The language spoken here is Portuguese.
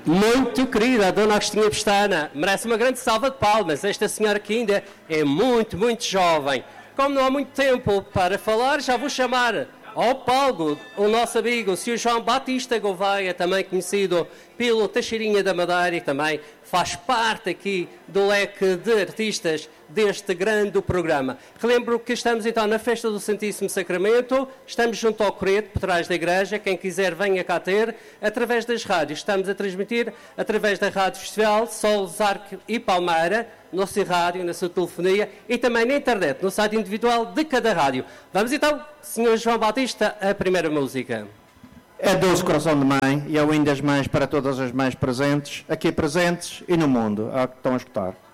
muito querida, a Dona Agostinha Pestana. Merece uma grande salva de palmas. Esta senhora que ainda é muito, muito jovem. Como não há muito tempo para falar, já vou chamar ao palco o nosso amigo, o Sr. João Batista Gouveia, também conhecido pelo Teixeirinha da Madeira, e também faz parte aqui do leque de artistas deste grande programa. Relembro que estamos então na Festa do Santíssimo Sacramento, estamos junto ao Coreto, por trás da igreja, quem quiser venha cá ter, através das rádios. Estamos a transmitir através da Rádio Festival, Sol, Zarco e Palmeira, no seu rádio, na sua telefonia e também na internet, no site individual de cada rádio. Vamos então, Sr. João Batista, a primeira música. É Doce Coração de Mãe e é o hino das mães para todas as mães presentes, aqui presentes e no mundo, a que estão a escutar.